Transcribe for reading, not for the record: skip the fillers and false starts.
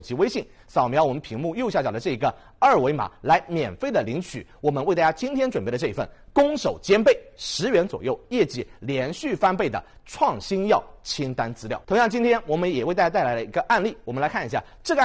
及微信扫描我们屏幕右下角的这个二维码来免费的领取我们为大家今天准备的这一份攻守兼备10元左右业绩连续翻倍的创新药清单资料。同样今天我们也为大家带来了一个案例，我们来看一下这个